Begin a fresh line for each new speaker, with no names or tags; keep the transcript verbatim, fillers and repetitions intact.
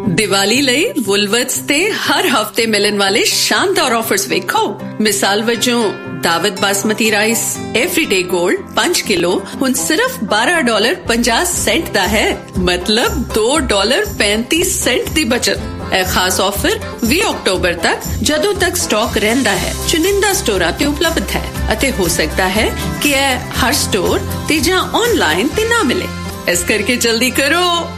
दिवाली ਲਈ ਵੁਲਵਰਥਸ ਤੇ ਹਰ ਹਫਤੇ ਮਿਲਣ ਵਾਲੇ ਸ਼ਾਨਦਾਰ ਆਫਰਸ ਵੇਖੋ। ਮਿਸਾਲ ਵਜੋਂ दावत बासमती राइस एवरीडे गोल्ड पांच किलो हुण सिर्फ बारह डॉलर पचास सेंट दा है, मतलब दो डॉलर पैंतीस सेंट दी बचत। ए खास ऑफर बीस अक्टूबर तक जदों तक स्टॉक रहंदा है चुनिंदा स्टोरां ते उपलब्ध है अते हो सकता है कि यह हर स्टोर ते जां ऑनलाइन ते ना मिले। इस करके जल्दी करो।